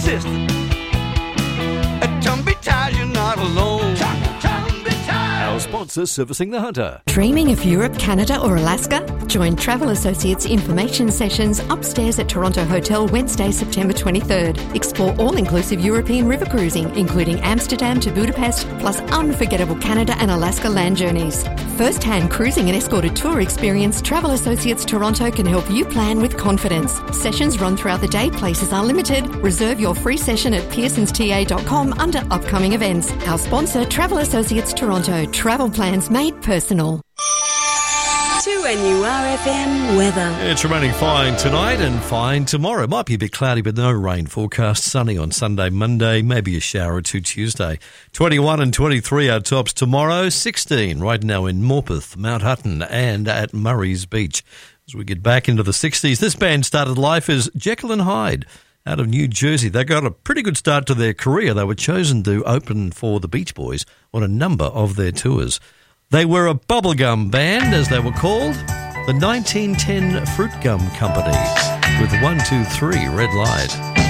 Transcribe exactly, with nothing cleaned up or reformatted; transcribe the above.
assist. At Tumby Tires, you're not alone. Our sponsor, Servicing the Hunter. Dreaming of Europe, Canada or Alaska? Join Travel Associates information sessions upstairs at Toronto Hotel Wednesday, September twenty-third. Explore all-inclusive European river cruising, including Amsterdam to Budapest, plus unforgettable Canada and Alaska land journeys. First-hand cruising and escorted tour experience, Travel Associates Toronto can help you plan with confidence. Sessions run throughout the day, places are limited. Reserve your free session at pearsons t a dot com under upcoming events. Our sponsor, Travel Associates Toronto. Travel plans made personal. two N U R F M weather. It's remaining fine tonight and fine tomorrow. Might be a bit cloudy, but no rain forecast. Sunny on Sunday, Monday, maybe a shower or two Tuesday. twenty-one and twenty-three our tops tomorrow. sixteen right now in Morpeth, Mount Hutton and at Murray's Beach. As we get back into the sixties, this band started life as Jekyll and Hyde out of New Jersey. They got a pretty good start to their career. They were chosen to open for the Beach Boys on a number of their tours. They were a bubblegum band, as they were called, the nineteen ten Fruit Gum Company, with one two three Red Light.